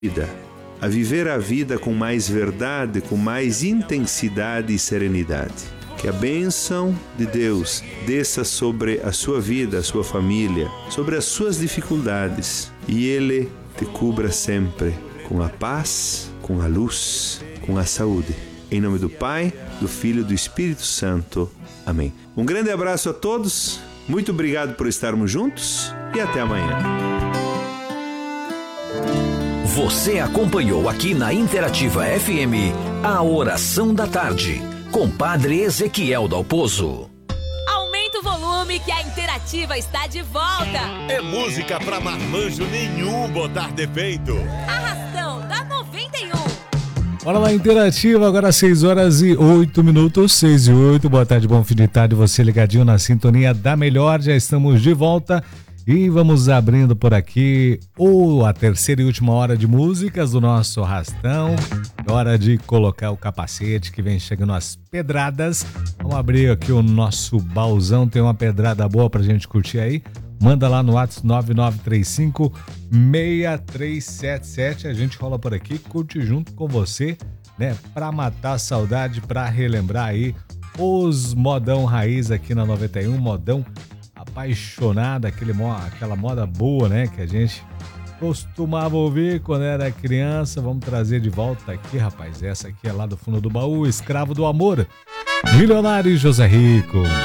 vida, a viver a vida com mais verdade, com mais intensidade e serenidade. Que a bênção de Deus desça sobre a sua vida, a sua família, sobre as suas dificuldades, e Ele te cubra sempre com a paz, com a luz, com a saúde. Em nome do Pai, do Filho e do Espírito Santo. Amém. Um grande abraço a todos, muito obrigado por estarmos juntos e até amanhã. Você acompanhou aqui na Interativa FM a Oração da Tarde, com Padre Ezequiel Dalpozo. Aumenta o volume que a Interativa está de volta. É música pra marmanjo nenhum botar defeito. Arrastão da 91. Bora lá, Interativa, agora 6h08, 6h08. Boa tarde, bom fim de tarde, você ligadinho na sintonia da melhor, já estamos de volta. E vamos abrindo por aqui a terceira e última hora de músicas do nosso Arrastão. Hora de colocar o capacete que vem chegando as pedradas. Vamos abrir aqui o nosso baúzão, tem uma pedrada boa pra gente curtir aí. Manda lá no WhatsApp 9935-6377. A gente rola por aqui, curte junto com você, né? Pra matar a saudade, pra relembrar aí os modão raiz aqui na 91, modão apaixonada, aquela moda boa, né, que a gente costumava ouvir quando era criança. Vamos trazer de volta aqui, rapaz. Essa aqui é lá do fundo do baú, Escravo do Amor, Milionário e José Rico.